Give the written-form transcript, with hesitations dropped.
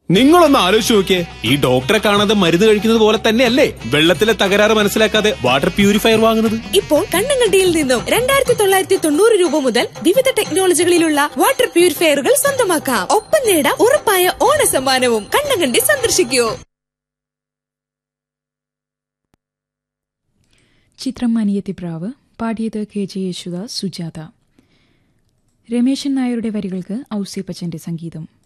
നിങ്ങളൊന്ന് ആലോചിച്ച് നോക്കിയേ, ഈ ഡോക്ടറെ കാണാതെ മരുന്ന് കഴിക്കുന്നത് പോലെ തന്നെയല്ലേ വെള്ളത്തിലെ തകരാറ് മനസ്സിലാക്കാതെ വാട്ടർ പ്യൂരിഫയർ വാങ്ങുന്നത്. ഇപ്പോൾ കണ്ണങ്കണ്ടിയിൽ നിന്നും 2990 രൂപ മുതൽ വിവിധ ടെക്നോളജികളിലുള്ള വാട്ടർ പ്യൂരിഫയറുകൾ സ്വന്തമാക്കാം. ഒപ്പം നേടാം ഉറപ്പായ ഓണ സമ്മാനവും. കണ്ണങ്കണ്ടി സന്ദർശിക്കൂ. ചിത്രം അനിയത്തിപ്രാവ്, പാടിയത് KJ യേശുദാസ്, സുജാത. രമേശൻ നായരുടെ വരികൾക്ക് ഔസേപ്പച്ചന്റെ സംഗീതം.